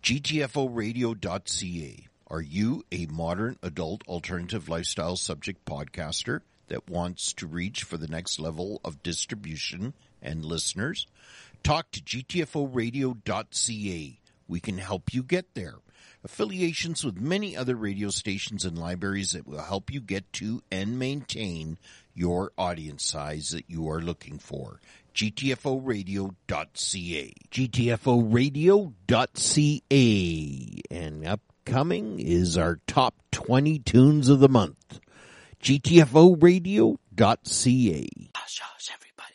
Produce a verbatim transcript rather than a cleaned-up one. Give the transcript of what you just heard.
G T F O radio dot C A. Are you a modern adult alternative lifestyle subject podcaster that wants to reach for the next level of distribution and listeners? Talk to G T F O radio dot C A. We can help you get there. Affiliations with many other radio stations and libraries that will help you get to and maintain your audience size that you are looking for. G T F O radio dot C A. G T F O radio dot C A. And upcoming is our top twenty tunes of the month. G T F O radio dot C A.